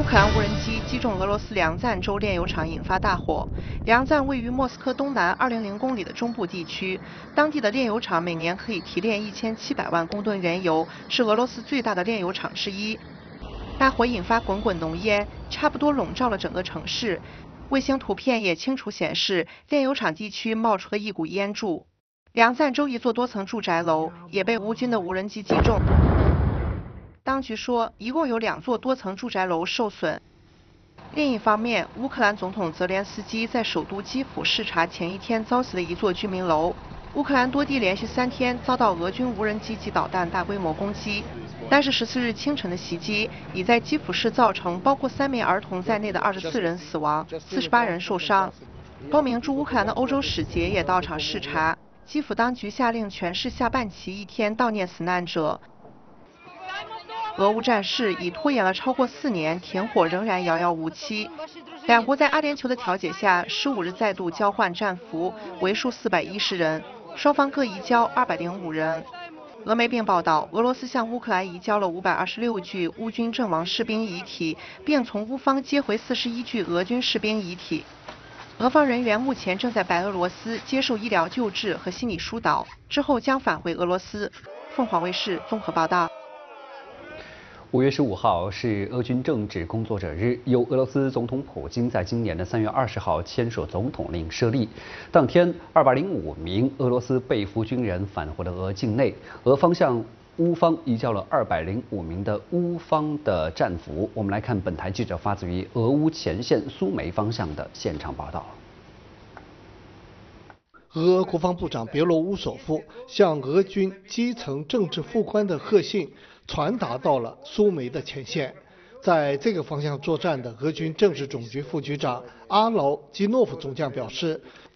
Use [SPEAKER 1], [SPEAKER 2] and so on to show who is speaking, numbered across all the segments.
[SPEAKER 1] 乌克兰无人机击中俄罗斯梁赞州炼油厂，引发大火。梁赞位于莫斯科东南200公里的中部地区，当地的炼油厂每年可以提炼1700万公吨原油，是俄罗斯最大的炼油厂之一。大火引发滚滚浓烟，差不多笼罩了整个城市。卫星图片也清楚显示，炼油厂地区冒出了一股烟柱。梁赞州一座多层住宅楼也被乌军的无人机击中。当局说，一共有2座多层住宅楼受损。另一方面，乌克兰总统泽连斯基在首都基辅视察前一天遭袭了一座居民楼。乌克兰多地连续3天遭到俄军无人机及导弹大规模攻击，但是14日清晨的袭击已在基辅市造成包括3名儿童在内的24人死亡，48人受伤。多名驻乌克兰的欧洲使节也到场视察。基辅当局下令全市下半旗1天悼念死难者。俄乌战事已拖延了超过4年，停火仍然遥遥无期。两国在阿联酋的调解下，15日再度交换战俘，为数410人，双方各移交205人。俄媒并报道，俄罗斯向乌克兰移交了526具乌军阵亡士兵遗体，并从乌方接回41具俄军士兵遗体。俄方人员目前正在白俄罗斯接受医疗救治和心理疏导，之后将返回俄罗斯。凤凰卫视综合报道。
[SPEAKER 2] 5月15号是俄军政治工作者日，由俄罗斯总统普京在今年的3月20号签署总统令设立。当天，205名俄罗斯被俘军人返回了俄境内，俄方向乌方移交了205名的乌方的战俘。我们来看本台记者发自于俄乌前线苏梅方向的现场报道。
[SPEAKER 3] 俄国防部长别洛乌索夫向俄军基层政治副官的贺信传达到了苏梅的前线。在这个方向作战的俄军政治总局副局长阿劳基诺夫中将表示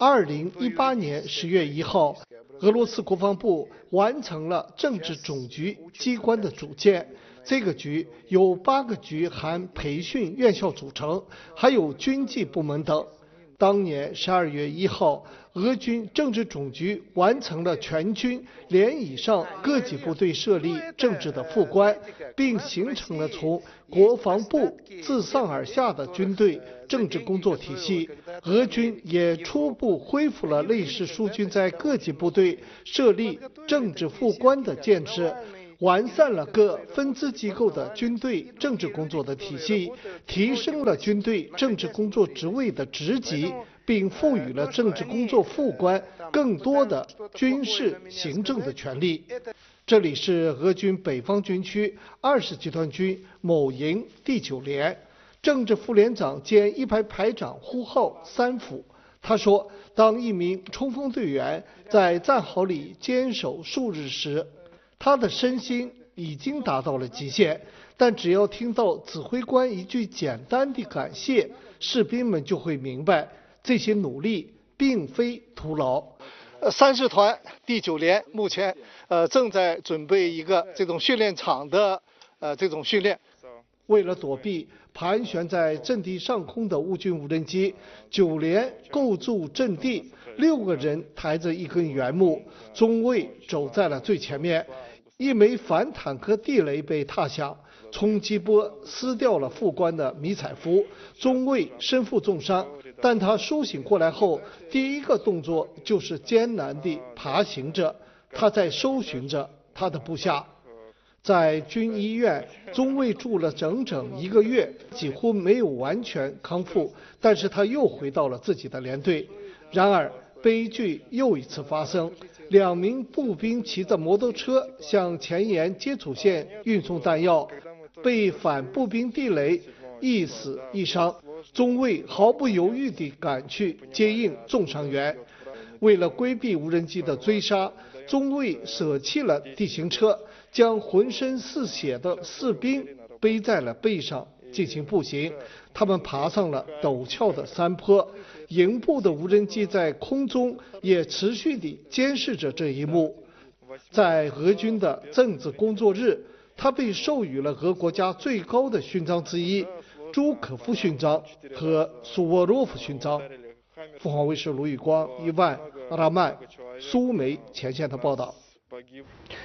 [SPEAKER 3] ，2018年10月1号，俄罗斯国防部完成了政治总局机关的组建。这个局由8个局含培训院校组成，还有军纪部门等。当年12月1号，俄军政治总局完成了全军连以上各级部队设立政治的副官，并形成了从国防部自上而下的军队政治工作体系。俄军也初步恢复了类似苏军在各级部队设立政治副官的建制，完善了各分支机构的军队政治工作的体系，提升了军队政治工作职位的职级，并赋予了政治工作副官更多的军事行政的权利。这里是俄军北方军区20集团军某营第9连政治副连长兼一排排长呼号3府。他说，当一名冲锋队员在战壕里坚守数日时，他的身心已经达到了极限，但只要听到指挥官一句简单的感谢，士兵们就会明白这些努力并非徒劳。30团第9连目前正在准备一个这种训练场的这种训练。为了躲避盘旋在阵地上空的乌军无人机，9连构筑阵地，6个人抬着一根圆木，中尉走在了最前面。一枚反坦克地雷被踏响，冲击波撕掉了副官的迷彩服，中尉身负重伤，但他苏醒过来后，第一个动作就是艰难地爬行着，他在搜寻着他的部下。在军医院，中尉住了整整1个月，几乎没有完全康复，但是他又回到了自己的连队。然而悲剧又一次发生，2名步兵骑着摩托车向前沿接触线运送弹药，被反步兵地雷一死一伤。中尉毫不犹豫地赶去接应重伤员。为了规避无人机的追杀，中尉舍弃了地形车，将浑身是血的士兵背在了背上进行步行。他们爬上了陡峭的山坡，营部的无人机在空中也持续地监视着这一幕。在俄军的政治工作日，他被授予了俄国家最高的勋章之一——朱可夫勋章和苏沃洛夫勋章。凤凰卫视卢宇光、伊万、阿拉曼、苏梅前线的报道。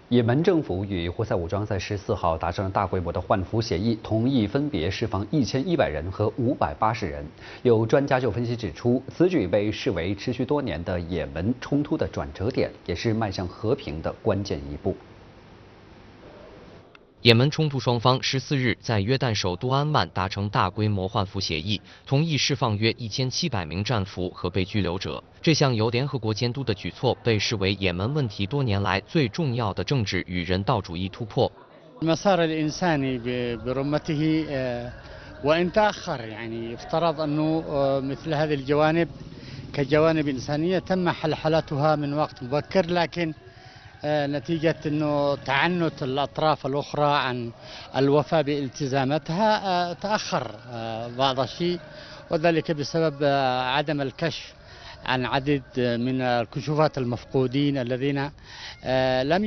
[SPEAKER 2] 也门政府与胡塞武装在14号达成了大规模的换俘协议，同意分别释放1100人和580人。有专家就分析指出，此举被视为持续多年的也门冲突的转折点，也是迈向和平的关键一步。
[SPEAKER 4] 也门冲突双方14日在约旦首都安曼达成大规模换俘协议，同意释放约1700名战俘和被拘留者。这项由联合国监督的举措被视为也门问题多年来最重要的政治与人道主义突破。
[SPEAKER 5] المسار الإنساني برمته وإن تأخر يعني يفترض أنه مثل هذه الجوانب كجوانب إنسانية تم حلحلتها من وقت مبكر لكن نتيجة أنه تعنت الأطراف الأخرى عن الوفاء بالتزاماتها تأخر بعض الشيء وذلك بسبب عدم الكشف عن عدد من الكشوفات المفقودين الذين لم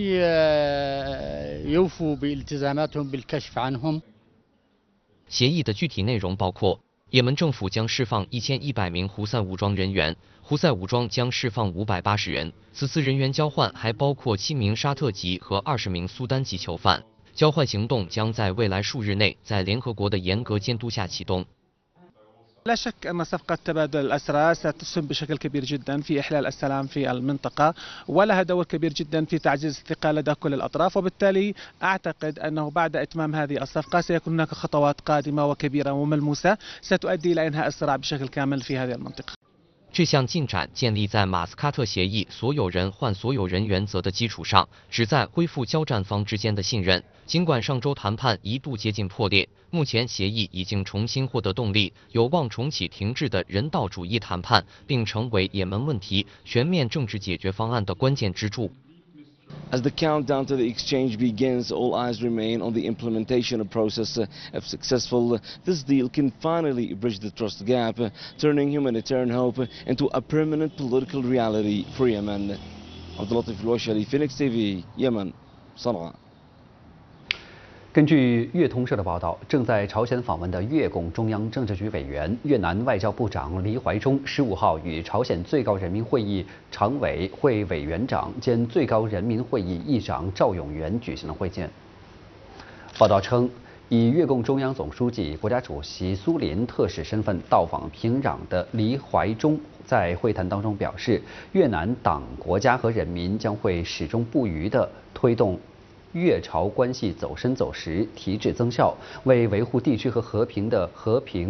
[SPEAKER 5] يوفوا بالتزاماتهم بالكشف عنهم。
[SPEAKER 4] 协议的具体内容包括，也门政府将释放1100名胡塞武装人员，胡塞武装将释放580人。此次人员交换还包括7名沙特籍和20名苏丹籍囚犯。交换行动将在未来数日内在联合国的严格监督下启动。
[SPEAKER 6] لا شك أن صفقة تبادل الأسرى ستسهم بشكل كبير جدا في إحلال السلام في المنطقة ولها دور كبير جدا في تعزيز الثقة لدى كل الأطراف وبالتالي أعتقد أنه بعد إتمام هذه الصفقة سيكون هناك خطوات قادمة وكبيرة وملموسة ستؤدي إلى إنهاء الصراع بشكل كامل في هذه المنطقة。
[SPEAKER 4] 这项进展建立在马斯喀特协议所有人换所有人原则的基础上，旨在恢复交战方之间的信任。尽管上周谈判一度接近破裂，目前协议已经重新获得动力，有望重启停滞的人道主义谈判，并成为也门问题全面政治解决方案的关键支柱。
[SPEAKER 7] As the countdown to the exchange begins, all eyes remain on the implementation of process. If successful, this deal can finally bridge the trust gap, turning humanitarian hope into a permanent political reality for Yemen. عبد اللطيف الوشلي, Phoenix TV, Yemen, صنعاء。
[SPEAKER 2] 根据越通社的报道，正在朝鲜访问的越共中央政治局委员、越南外交部长黎怀忠15号与朝鲜最高人民会议常委会委员长兼最高人民会议议长赵永元举行了会见。报道称，以越共中央总书记、国家主席苏林特使身份到访平壤的黎怀忠在会谈当中表示，越南党、国家和人民将会始终不渝地推动越朝关系走深走实、提质增效，为维护地区和和平